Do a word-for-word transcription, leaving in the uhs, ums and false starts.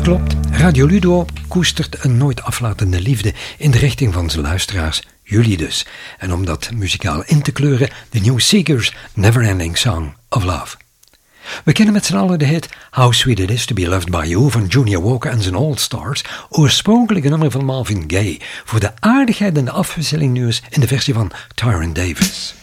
klopt, Radio Ludo koestert een nooit aflatende liefde in de richting van zijn luisteraars, jullie dus. En om dat muzikaal in te kleuren, de New Seekers' Neverending Song of Love. We kennen met z'n allen de hit How Sweet It Is To Be Loved By You van Junior Walker en zijn All Stars, oorspronkelijk een nummer van Marvin Gaye, voor de aardigheid en de afwisseling nu eens in de versie van Tyron Davis.